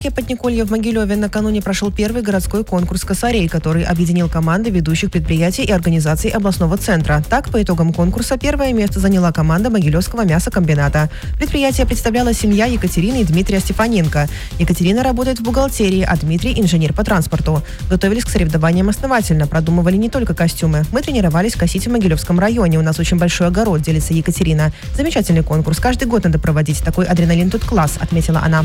В Подниколье в Могилеве накануне прошел первый городской конкурс косарей, который объединил команды ведущих предприятий и организаций областного центра. Так, по итогам конкурса первое место заняла команда Могилевского мясокомбината. Предприятие представляла семья Екатерины и Дмитрия Стефаненко. Екатерина работает в бухгалтерии, а Дмитрий – инженер по транспорту. Готовились к соревнованиям основательно, продумывали не только костюмы. Мы тренировались косить в Могилевском районе. У нас очень большой огород, делится Екатерина. Замечательный конкурс. Каждый год надо проводить. Такой адреналин тут класс, отметила она.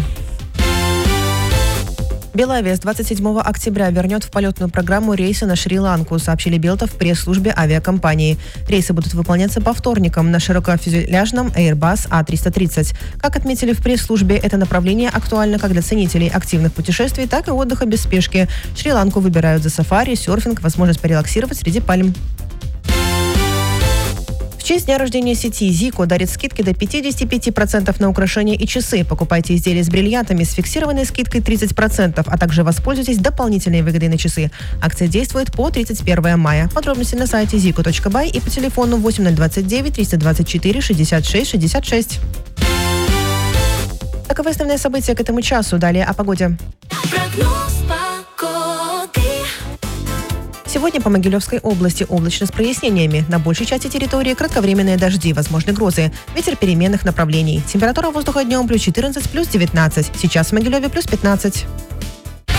Белавия с 27 октября вернет в полетную программу рейсы на Шри-Ланку, сообщили Белта в пресс-службе авиакомпании. Рейсы будут выполняться по вторникам на широкофюзеляжном Airbus A330. Как отметили в пресс-службе, это направление актуально как для ценителей активных путешествий, так и отдыха без спешки. Шри-Ланку выбирают за сафари, серфинг, возможность порелаксировать среди пальм. В честь дня рождения сети Zico дарит скидки до 55% на украшения и часы. Покупайте изделия с бриллиантами с фиксированной скидкой 30%, а также воспользуйтесь дополнительной выгодой на часы. Акция действует по 31 мая. Подробности на сайте zico.by и по телефону 8029 324 66 66. Таковы основные события к этому часу. Далее о погоде. Сегодня по Могилевской области облачно с прояснениями. На большей части территории кратковременные дожди, возможны грозы. Ветер переменных направлений. Температура воздуха днем плюс 14, плюс 19. Сейчас в Могилеве плюс 15.